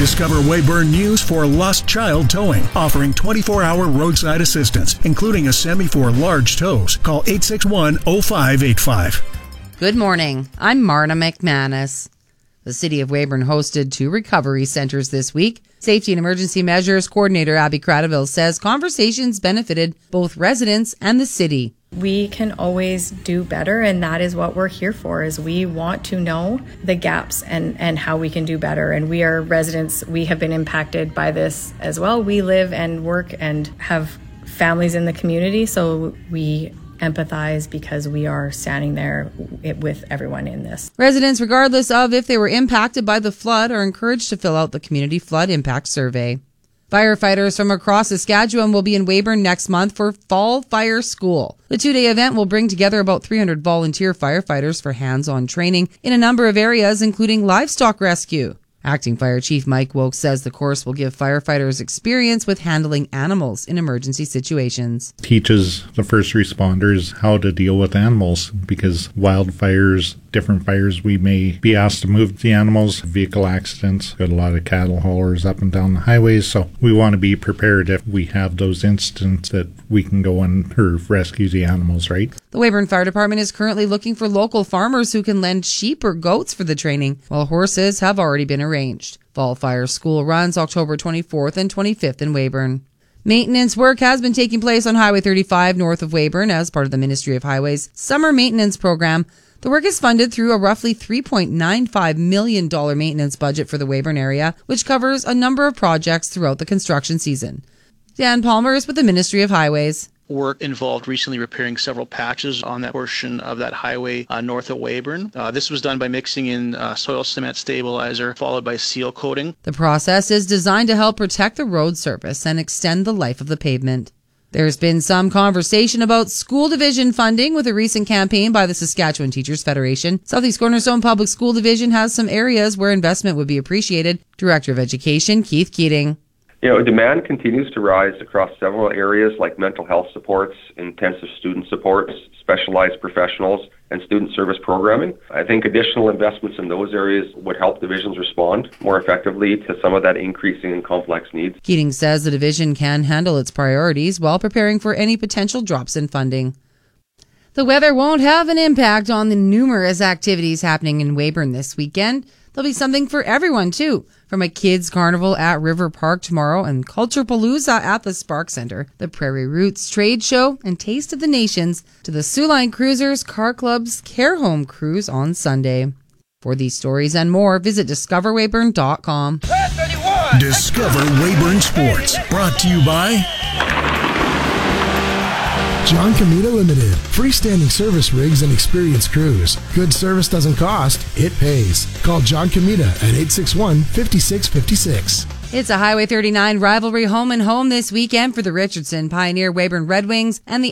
Discover Weyburn News for Lost Child Towing, offering 24-hour roadside assistance, including a semi for large tows. Call 861-0585. Good morning. I'm Marna McManus. The City of Weyburn hosted 2 recovery centers this week. Safety and Emergency Measures Coordinator Abby Cradaville says conversations benefited both residents and the city. We can always do better, and that is what we're here for, is we want to know the gaps and how we can do better. And we are residents, we have been impacted by this as well. We live and work and have families in the community, so we empathize because we are standing there with everyone in this. Residents, regardless of if they were impacted by the flood, are encouraged to fill out the Community Flood Impact Survey. Firefighters from across Saskatchewan will be in Weyburn next month for Fall Fire School. The 2-day event will bring together about 300 volunteer firefighters for hands-on training in a number of areas, including livestock rescue. Acting Fire Chief Mike Woke says the course will give firefighters experience with handling animals in emergency situations. Teaches the first responders how to deal with animals, because wildfires, different fires, we may be asked to move the animals, vehicle accidents, got a lot of cattle haulers up and down the highways, so we want to be prepared if we have those instances that we can go and rescue the animals, right? The Weyburn Fire Department is currently looking for local farmers who can lend sheep or goats for the training, while horses have already been arranged. Fall Fire School runs October 24th and 25th in Weyburn. Maintenance work has been taking place on Highway 35 north of Weyburn as part of the Ministry of Highways Summer Maintenance Program. The work is funded through a roughly $3.95 million maintenance budget for the Weyburn area, which covers a number of projects throughout the construction season. Dan Palmer is with the Ministry of Highways. Work involved recently repairing several patches on that portion of that highway north of Weyburn. This was done by mixing in soil cement stabilizer followed by seal coating. The process is designed to help protect the road surface and extend the life of the pavement. There's been some conversation about school division funding with a recent campaign by the Saskatchewan Teachers Federation. Southeast Cornerstone Public School Division has some areas where investment would be appreciated. Director of Education, Keith Keating. Demand continues to rise across several areas like mental health supports, intensive student supports, specialized professionals, and student service programming. I think additional investments in those areas would help divisions respond more effectively to some of that increasing and complex needs. Keating says the division can handle its priorities while preparing for any potential drops in funding. The weather won't have an impact on the numerous activities happening in Weyburn this weekend. There'll be something for everyone, too. From a kids' carnival at River Park tomorrow and Culture Palooza at the Spark Center, the Prairie Roots Trade Show and Taste of the Nations, to the Soo Line Cruisers Car Club's Care Home Cruise on Sunday. For these stories and more, visit discoverweyburn.com. Discover Weyburn Sports, brought to you by John Comita Limited. Freestanding service rigs and experienced crews. Good service doesn't cost, it pays. Call John Comita at 861-5656. It's a Highway 39 rivalry home and home this weekend for the Richardson Pioneer Weyburn Red Wings and the